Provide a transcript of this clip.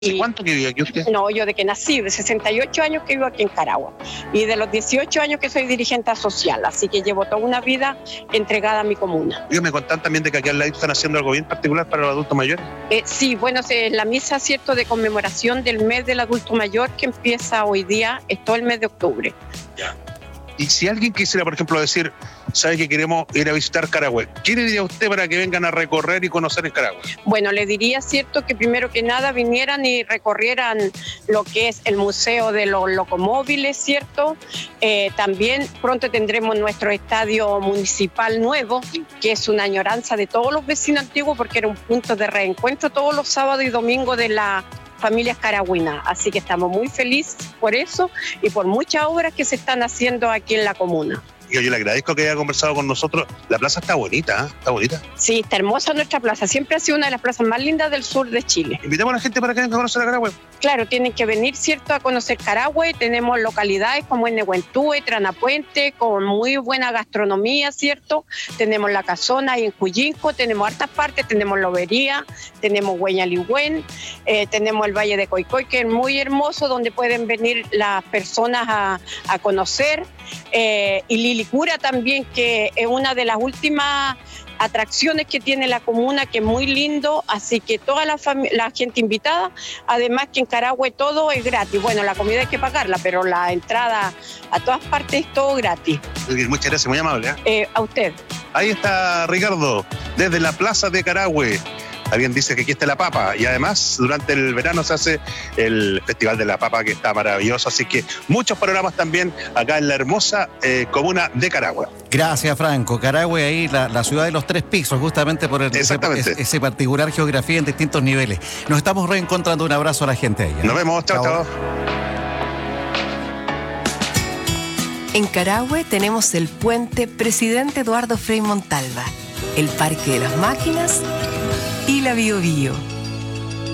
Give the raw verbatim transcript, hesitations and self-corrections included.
¿Y cuánto que vive aquí usted? No, yo de que nací, de sesenta y ocho años que vivo aquí en Carahue. Y de los dieciocho años que soy dirigente social, así que llevo toda una vida entregada a mi comuna. Ellos me contan también de que aquí al lado están haciendo algo bien particular para los adultos mayores. Eh, sí, bueno, es la misa, ¿cierto?, de conmemoración del mes del adulto mayor que empieza hoy día, es todo el mes de octubre. Ya. Y si alguien quisiera, por ejemplo, decir, sabe que queremos ir a visitar Carahue, ¿qué le diría usted para que vengan a recorrer y conocer en Carahue? Bueno, le diría, cierto, que primero que nada vinieran y recorrieran lo que es el Museo de los Locomóviles, cierto. Eh, también pronto tendremos nuestro estadio municipal nuevo, que es una añoranza de todos los vecinos antiguos porque era un punto de reencuentro todos los sábados y domingos de la familias caragüinas, así que estamos muy felices por eso y por muchas obras que se están haciendo aquí en la comuna. Yo le agradezco que haya conversado con nosotros. La plaza está bonita, ¿eh? Está bonita. Sí, está hermosa nuestra plaza. Siempre ha sido una de las plazas más lindas del sur de Chile. Invitamos a la gente para que venga a conocer a Carahue. Claro, tienen que venir, ¿cierto?, a conocer Carahue. Tenemos localidades como Enehuentúe, Tranapuente, con muy buena gastronomía, ¿cierto? Tenemos La Casona y en Cuyinco, tenemos hartas partes, tenemos Lobería, tenemos Hueñaligüen, eh, tenemos el Valle de Coicoy, que es muy hermoso, donde pueden venir las personas a, a conocer. Eh, y Lilicura también, que es una de las últimas atracciones que tiene la comuna, que es muy lindo, así que toda la, la gente invitada, además que en Carahue todo es gratis, bueno, la comida hay que pagarla, pero la entrada a todas partes es todo gratis. Muchas gracias, muy amable. ¿eh? Eh, a usted. Ahí está Ricardo, desde la plaza de Carahue. Alguien dice que aquí está la papa y además durante el verano se hace el Festival de la Papa, que está maravilloso, así que muchos panoramas también acá en la hermosa eh, comuna de Carahue. Gracias, Franco. Carahue ahí, la, la ciudad de los tres pisos, justamente por el, ese, ese particular geografía en distintos niveles. Nos estamos reencontrando, un abrazo a la gente ahí. ¿eh? Nos vemos, chao, chao. En Carahue tenemos el puente Presidente Eduardo Frei Montalva, el Parque de las Máquinas y la Bio Bio.